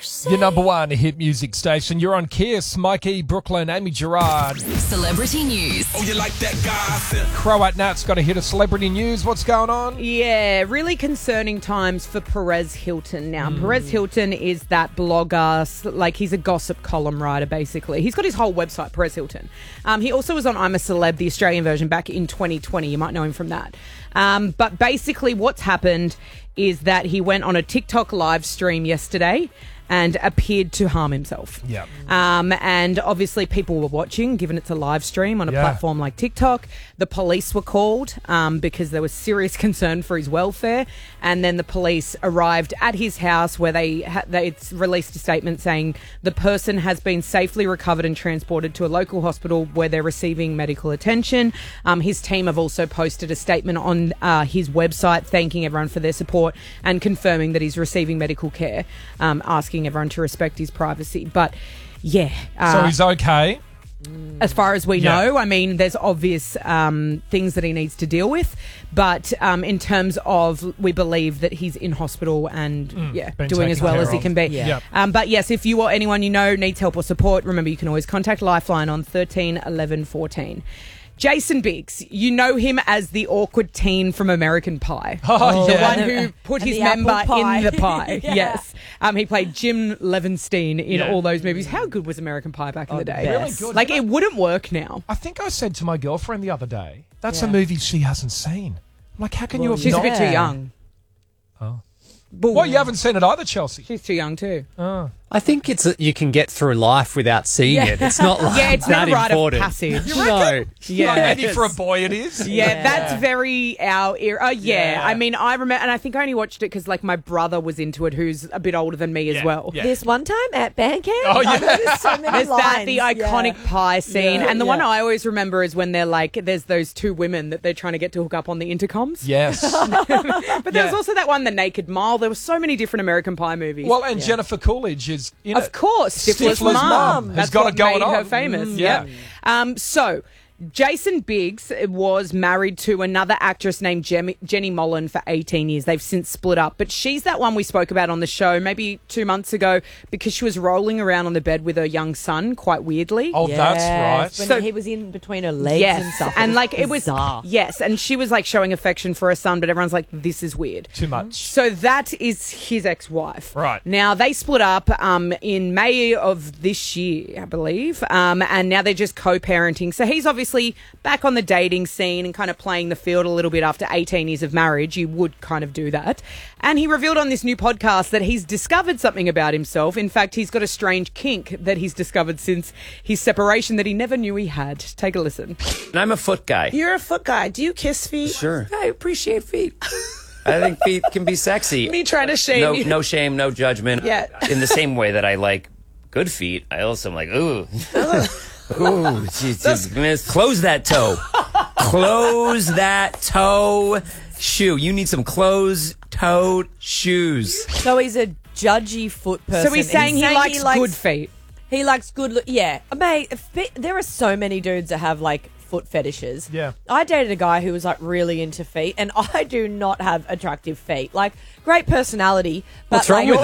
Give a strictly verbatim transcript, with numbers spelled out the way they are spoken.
Your number one hit music station. You're on Kiss. Mikey, Brooklyn, Amy Gerard. Celebrity news. Oh, you like that guy? Croat Nat's got a hit of celebrity news. What's going on? Yeah, really concerning times for Perez Hilton now. Mm. Perez Hilton is that blogger, like he's a gossip column writer, basically. He's got his whole website, Perez Hilton. Um, he also was on I'm a Celeb, the Australian version, back in twenty twenty. You might know him from that. Um, but basically what's happened is that he went on a TikTok live stream yesterday and appeared to harm himself. Yeah. Um, and obviously people were watching, given it's a live stream on a Yeah. platform like TikTok. The police were called um, because there was serious concern for his welfare. And then the police arrived at his house where they, ha- they released a statement saying the person has been safely recovered and transported to a local hospital where they're receiving medical attention. Um, his team have also posted a statement on uh, his website thanking everyone for their support and confirming that he's receiving medical care, um, asking everyone to respect his privacy. But yeah. Uh, So he's okay. as far as we Yeah. know, I mean, there's obvious um, things that he needs to deal with. But um, in terms of, we believe that he's in hospital and, yeah, been doing as taken well care as he of. can be. Yeah. Yep. Um, but yes, if you or anyone you know needs help or support, remember you can always contact Lifeline on thirteen eleven fourteen. Jason Biggs, you know him as the awkward teen from American Pie. Oh, The yeah. one who put And his the apple member pie. in the pie. Yeah. Yes. Um, he played Jim Levinstein in Yeah. all those movies. How good was American Pie back in Oh, the day? Really Really good. Like, it wouldn't work now. I think I said to my girlfriend the other day, that's Yeah. a movie she hasn't seen. I'm like, how can you Well, have She's not? a bit too Yeah. young. Oh. But Well, you haven't seen it either, Chelsea. She's too young too. Oh. I think it's a, you can get through life without seeing Yeah. it. It's not like Yeah, it's that not a rite of important. passage. You No. Yeah. Maybe for a boy it is. Yeah, Yeah. that's very our era. Oh, yeah. Yeah. I mean, I remember, and I think I only watched it because, like, my brother was into it, who's a bit older than me Yeah, as well. yeah. This one time at band camp, Oh, yeah. there's so many There's lines. that, the iconic Yeah. pie scene. Yeah. And the one Yeah. I always remember is when they're like, there's those two women that they're trying to get to hook up on the intercoms. Yes. But there was Yeah. also that one, The Naked Mile. There were so many different American Pie movies. Well, and Jennifer Coolidge is in Of it. course, Stifler's, Stifler's mum. mum has That's got what it going made her on. famous. Mm, yeah. yeah. Um. So, Jason Biggs was married to another actress named Jem- Jenny Mollen for eighteen years. They've since split up, but she's that one we spoke about on the show maybe two months ago because she was rolling around on the bed with her young son quite weirdly. Oh, that's Yes, right. When So- he was in between her legs Yes, and stuff. and like it was bizarre. yes, and she was like showing affection for her son, but everyone's like, this is weird. Too much. So that is his ex-wife. Right. Now, they split up um, in May of this year, I believe, um, and now they're just co-parenting. So he's obviously back on the dating scene and kind of playing the field a little bit after eighteen years of marriage. You would kind of do that. And he revealed on this new podcast that he's discovered something about himself. In fact, he's got a strange kink that he's discovered since his separation that he never knew he had. Take a listen. I'm a foot guy. You're a foot guy. Do you kiss feet? Sure. I appreciate feet. I think feet can be sexy. Me trying to shame No, you. no shame, no judgment. Yeah. In the same way that I like good feet, I also am like, ooh. Ooh, geez, geez, miss. Close that toe. Close that toe shoe. You need some closed-toed shoes. So he's a judgy foot person. So he's saying, he, likes good feet. He likes good look. Yeah, mate. fe- There are so many dudes that have like foot fetishes. Yeah. I dated a guy who was like really into feet, and I do not have attractive feet. Like great personality, but What's wrong like, with